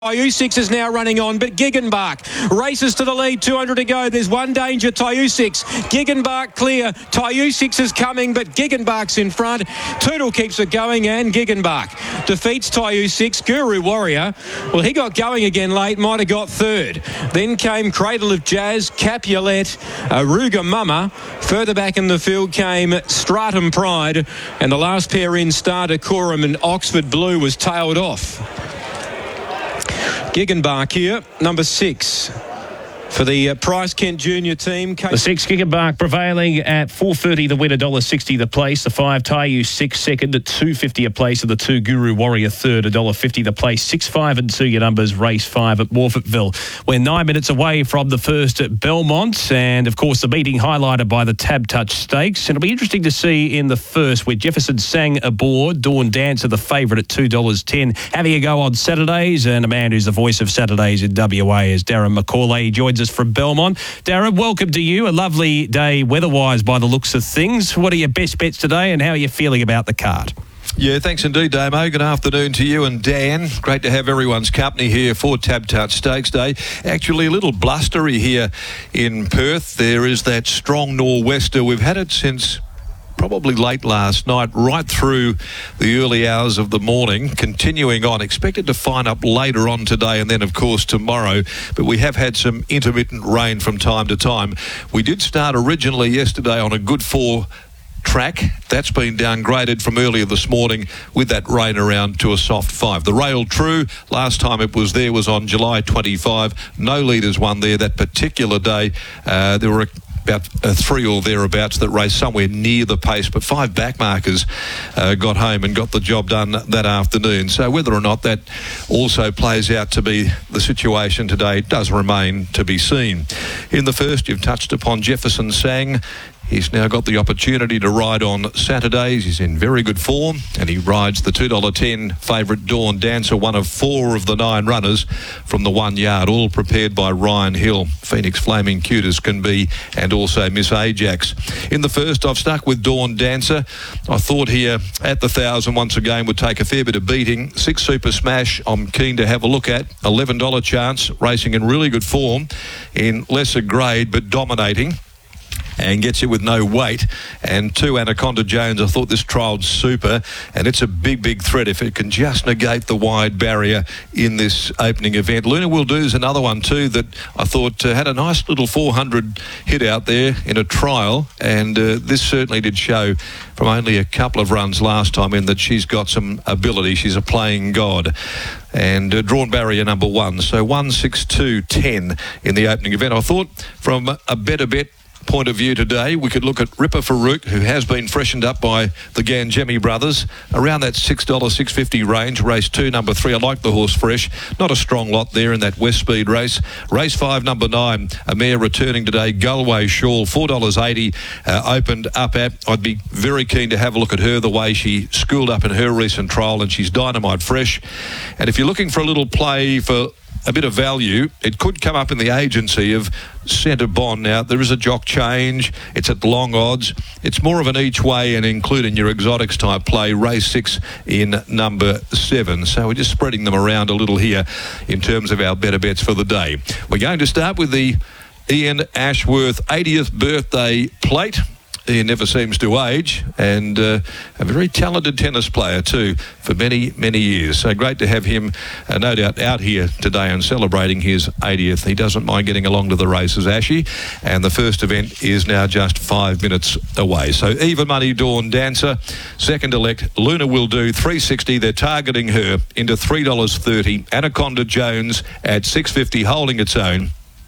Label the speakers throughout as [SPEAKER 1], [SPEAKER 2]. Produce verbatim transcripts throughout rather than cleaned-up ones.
[SPEAKER 1] Taiyu six is now running on, but Giggenbach races to the lead, two hundred to go. There's one danger, Taiyu six. Giggenbach clear. Taiyu six is coming, but Giggenbach's in front. Toodle keeps it going, and Giggenbach defeats Taiyu six. Guru Warrior, well, he got going again late, might have got third. Then came Cradle of Jazz, Capulet, Aruga Mama. Further back in the field came Stratum Pride, and the last pair in, Star Decorum and Oxford Blue, was tailed off. Giggenbach here, number six. For the uh, Price Kent Junior team.
[SPEAKER 2] The six, Giggenbach prevailing at four thirty, the win, one dollar sixty the place. The five, Taiyu six second at two fifty a place. And the two, Guru Warrior third, one dollar fifty the place. six, five and two, your numbers, race five at Morphettville. We're nine minutes away from the first at Belmont. And, of course, the meeting highlighted by the Tab Touch Stakes. And it'll be interesting to see in the first with Jefferson Sang aboard. Dawn Dancer, the favourite at two dollars ten. Having a go on Saturdays. And a man who's the voice of Saturdays in W A is Darren McCauley. He joins us from Belmont. Darren, welcome to you. A lovely day weather-wise by the looks of things. What are your best bets today and how are you feeling about the card?
[SPEAKER 3] Yeah, thanks indeed, Damo. Good afternoon to you and Dan. Great to have everyone's company here for Tab Touch Stakes Day. Actually, a little blustery here in Perth. There is that strong nor'wester. We've had it since probably late last night, right through the early hours of the morning, continuing on. Expected to fine up later on today and then, of course, tomorrow. But we have had some intermittent rain from time to time. We did start originally yesterday on a good four track. That's been downgraded from earlier this morning with that rain around to a soft five. The Rail True, last time it was there was on July twenty-five. No leaders won there that particular day. Uh, there were a about uh, three or thereabouts that raced somewhere near the pace, but five backmarkers uh, got home and got the job done that afternoon. So whether or not that also plays out to be the situation today does remain to be seen. In the first, you've touched upon Jefferson Sang. He's now got the opportunity to ride on Saturdays. He's in very good form, and he rides the two dollars ten favourite Dawn Dancer, one of four of the nine runners from the one yard, all prepared by Ryan Hill. Phoenix Flaming Cute as can be, and also Miss Ajax. In the first, I've stuck with Dawn Dancer. I thought here at the thousand once again would take a fair bit of beating. Six Super Smash, I'm keen to have a look at. eleven dollars chance, racing in really good form, in lesser grade but dominating, and gets it with no weight. And two, Anaconda Jones, I thought this trialled super, and it's a big, big threat if it can just negate the wide barrier in this opening event. Luna Will Do is another one too that I thought uh, had a nice little four hundred hit out there in a trial, and uh, this certainly did show from only a couple of runs last time in that she's got some ability. She's a playing god. And uh, drawn barrier number one. So one, six, two, ten in the opening event. I thought from a better bet point of view today, we could look at Ripper Farouk, who has been freshened up by the Gangemi brothers, around that six dollars, six fifty range. Race two, number three, I like the horse fresh. Not a strong lot there in that West Speed race. Race five, number nine, a mare returning today, Galway Shawl, four dollars eighty, uh, opened up at. I'd be very keen to have a look at her, the way she schooled up in her recent trial, and she's dynamite fresh. And if you're looking for a little play for a bit of value, it could come up in the agency of Centre Bond. Now, there is a jock change. It's at long odds. It's more of an each way and including your exotics type play. Race six in number seven. So we're just spreading them around a little here in terms of our better bets for the day. We're going to start with the Ian Ashworth eightieth birthday plate. He never seems to age, and uh, a very talented tennis player too for many, many years. So great to have him, uh, no doubt, out here today and celebrating his eightieth. He doesn't mind getting along to the races, Ashy, and the first event is now just five minutes away. So even money, Dawn Dancer. Second elect, Luna Will Do, three sixty. They're targeting her into three dollars thirty. Anaconda Jones at six fifty, holding its own.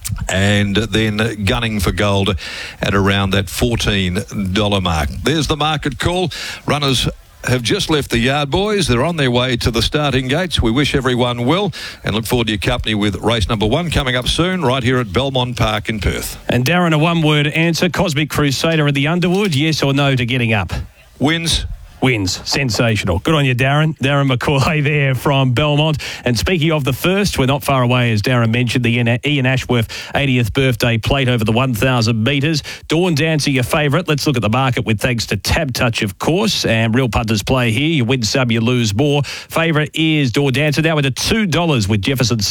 [SPEAKER 3] And then gunning for gold at around that fourteen dollars mark. There's the market call. Runners have just left the yard, boys. They're on their way to the starting gates. We wish everyone well and look forward to your company with race number one coming up soon right here at Belmont Park in Perth.
[SPEAKER 2] And Darren, a one-word answer. Cosmic Crusader at the Underwood, yes or no to getting up?
[SPEAKER 3] Wins.
[SPEAKER 2] Wins. Sensational. Good on you, Darren. Darren McCauley there from Belmont. And speaking of the first, we're not far away, as Darren mentioned, the Ian Ashworth eightieth birthday plate over the one thousand metres. Dawn Dancer, your favourite. Let's look at the market with thanks to Tab Touch, of course. And real punters play here. You win some, you lose more. Favourite is Dawn Dancer. Now with a two dollars with Jefferson